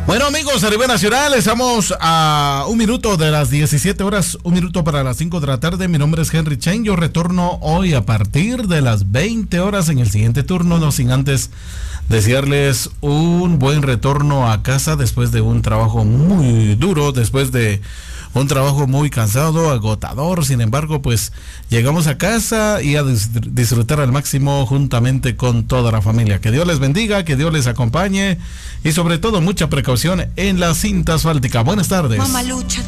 Bueno, amigos, a nivel nacional, estamos a un minuto de las 17 horas, un minuto para las 5 de la tarde. Mi nombre es Henry Chen. Yo retorno hoy a partir de las 20 horas en el siguiente turno, no sin antes desearles un buen retorno a casa después de un trabajo muy duro, después de un trabajo muy cansado, agotador. Sin embargo, pues llegamos a casa y a disfrutar al máximo juntamente con toda la familia. Que Dios les bendiga, que Dios les acompañe y sobre todo mucha precaución en la cinta asfáltica. Buenas tardes. Mamalucha.